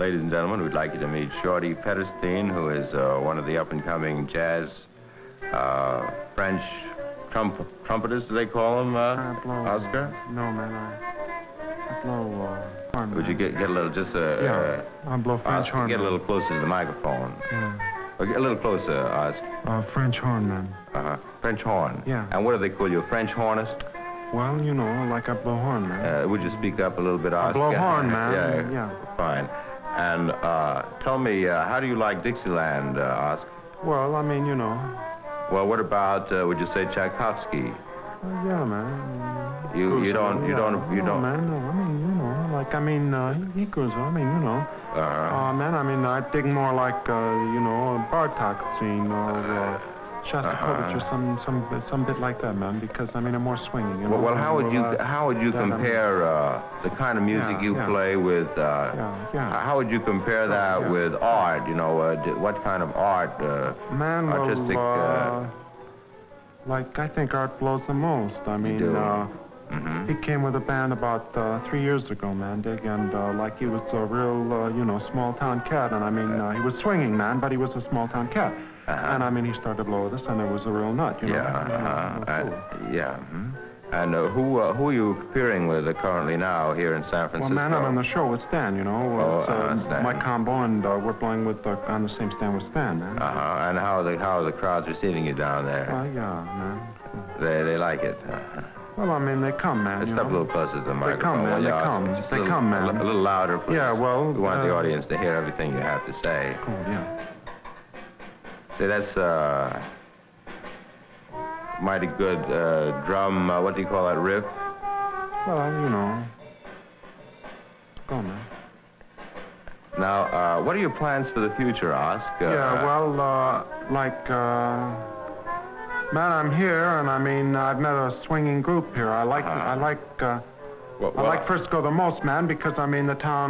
ladies and gentlemen, we'd like you to meet Shorty Petterstein, who is one of the up-and-coming jazz French trumpeters, do they call them, Oscar? No, man, I blow horn. Would you get a little, just yeah, I blow French horn. Get a little closer to the microphone. Yeah. Get a little closer, Oscar. French horn, man. French horn? Yeah. And what do they call you, a French hornist? Well, you know, like I blow horn, man. Would you speak up a little bit, Oscar? I blow horn, man. Yeah. Fine. And tell me, how do you like Dixieland, Oscar? Well, I mean, you know. Well, what about, would you say Tchaikovsky? Yeah, man. You don't. Man, no, I mean, you know, like, I mean, he goes, I mean, you know. Man, I mean, I dig more like, you know, Bartok scene or Shostakovich or some bit like that, man, because, I mean, I'm more swinging. You know? Well, how would you compare the kind of music you play with, how would you compare that with art, you know, what kind of art, man, artistic... like, I think art blows the most. I mean, he came with a band about 3 years ago, man, Dig, and like he was a real, you know, small-town cat, and I mean, he was swinging, man, but he was a small-town cat. And I mean, he started to blow with us, and it was a real nut, you know. And who are you appearing with currently now here in San Francisco? Well, man, I'm on the show with Stan, you know. Stan. My combo, and we're playing with on the same stand with Stan, man. And how are the crowds receiving you down there? Yeah, man. They like it. Well, I mean, they come, man. Step a little closer to the microphone. They come, man. They come, man. A little louder, please. Yeah, well... We want the audience to hear everything you have to say. Cool, yeah. See, that's mighty good drum, what do you call that, riff? Well, you know. Go, man. Now, what are your plans for the future, Oscar? Yeah, well, like, man, I'm here, and I mean, I've met a swinging group here. I like Frisco the most, man, because, I mean, the town